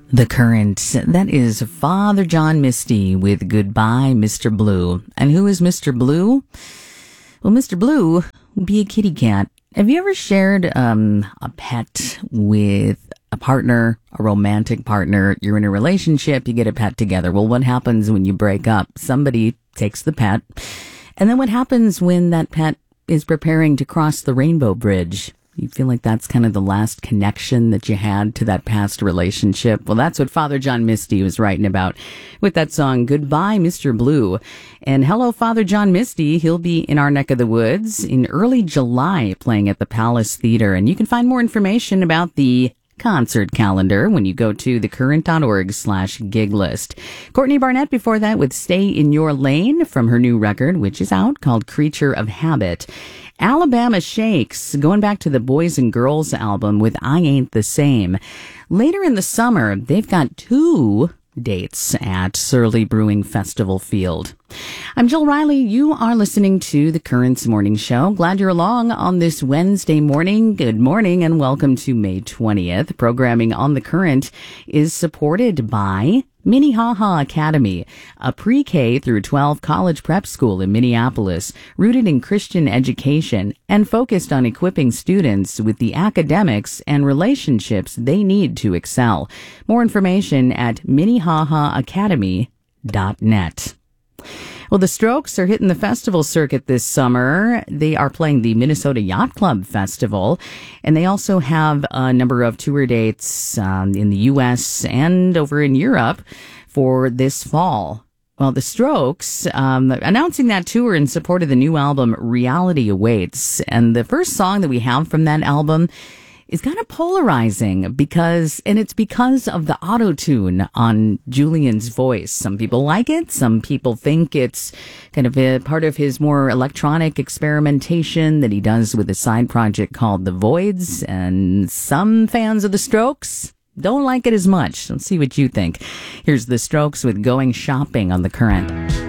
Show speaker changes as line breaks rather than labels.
The Current. That is Father John Misty with Goodbye, Mr. Blue. And who is Mr. Blue? Well, Mr. Blue would be a kitty cat. Have you ever shared a pet with a partner, a romantic partner? You're in a relationship, you get a pet together. Well, what happens when you break up? Somebody takes the pet. And then what happens when that pet is preparing to cross the Rainbow Bridge? You feel like that's kind of the last connection that you had to that past relationship. Well, that's what Father John Misty was writing about with that song, Goodbye, Mr. Blue. And hello, Father John Misty. He'll be in our neck of the woods in early July playing at the Palace Theater. And you can find more information about the concert calendar when you go to thecurrent.org/gig list. Courtney Barnett before that with Stay in Your Lane from her new record, which is out, called Creature of Habit. Alabama Shakes, going back to the Boys and Girls album with I Ain't the Same. Later in the summer, they've got 2 dates at Surly Brewing Festival Field. I'm Jill Riley. You are listening to The Current's Morning Show. Glad you're along on this Wednesday morning. Good morning and welcome to May 20th. Programming on The Current is supported by Minnehaha Academy, a pre-K through 12 college prep school in Minneapolis, rooted in Christian education and focused on equipping students with the academics and relationships they need to excel. More information at minnehahaacademy.net. Well, the Strokes are hitting the festival circuit this summer. They are playing the Minnesota Yacht Club Festival, and they also have a number of tour dates in the U.S. and over in Europe for this fall. Well, the Strokes announcing that tour in support of the new album Reality Awaits, and the first song that we have from that album is kind of polarizing because of the auto-tune on Julian's voice. Some people like it. Some people think it's kind of a part of his more electronic experimentation that he does with a side project called The Voids. And some fans of the Strokes don't like it as much. Let's see what you think. Here's the Strokes with Going Shopping on The Current.